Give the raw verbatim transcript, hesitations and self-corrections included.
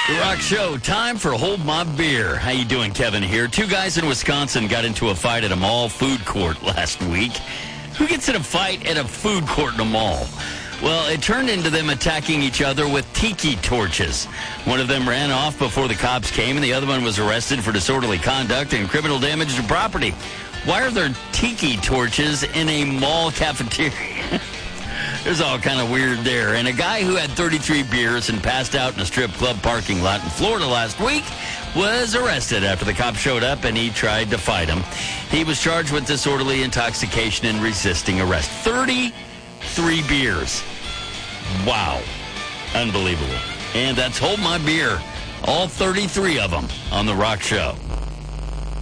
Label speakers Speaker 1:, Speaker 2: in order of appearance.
Speaker 1: The Rock Show, time for Hold My Beer. How you doing, Kevin here? Two guys in Wisconsin got into a fight at a mall food court last week. Who gets in a fight at a food court in a mall? Well, it turned into them attacking each other with tiki torches. One of them ran off before the cops came, and the other one was arrested for disorderly conduct and criminal damage to property. Why are there tiki torches in a mall cafeteria? There's all kind of weird there. And a guy who had thirty-three beers and passed out in a strip club parking lot in Florida last week was arrested after the cops showed up and he tried to fight him. He was charged with disorderly intoxication and resisting arrest. thirty-three beers. Wow. Unbelievable. And that's Hold My Beer. All thirty-three of them on The Rock Show.